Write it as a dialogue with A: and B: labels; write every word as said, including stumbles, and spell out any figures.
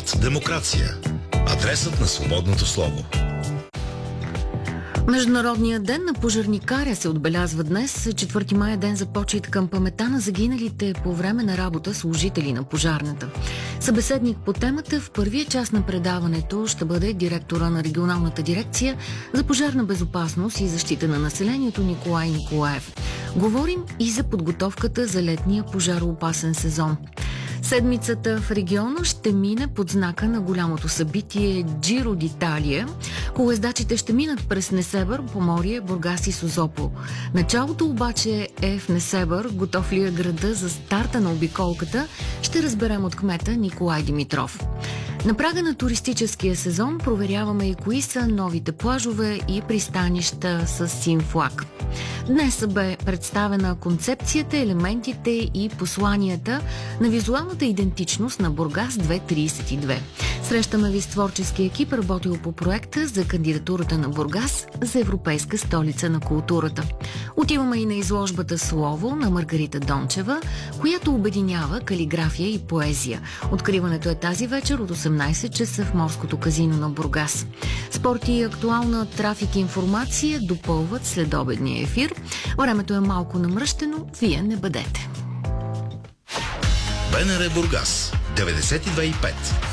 A: Радиът Демокрация. Адресът на свободното слово.
B: Международният ден на пожарникаря се отбелязва днес. четвърти май е ден за почит към паметта на загиналите по време на работа служители на пожарната. Събеседник по темата в първия част на предаването ще бъде директора на регионалната дирекция за пожарна безопасност и защита на населението Николай Николаев. Говорим и за подготовката за летния пожароопасен сезон. Седмицата в региона ще мине под знака на голямото събитие Джиро д'Италия. Колоездачите ще минат през Несебър, Поморие, Бургас и Созопол. Началото обаче е в Несебър. Готов ли е града за старта на обиколката, ще разберем от кмета Николай Димитров. На прага на туристическия сезон проверяваме и кои са новите плажове и пристанища с син флаг. Днес бе представена концепцията, елементите и посланията на визуалната идентичност на Бургас две хиляди тридесет и две. Срещаме ви с творчески екип, работил по проекта за кандидатурата на Бургас за Европейска столица на културата. Отиваме и на изложбата Слово на Маргарита Дончева, която обединява калиграфия и поезия. Откриването е тази вечер от осемнайсет часа в Морското казино на Бургас. Спорт и актуална трафик и информация допълват следобедния ефир. Времето е малко намръщено, вие не бъдете.
A: БНР Бургас деветдесет и две и пет.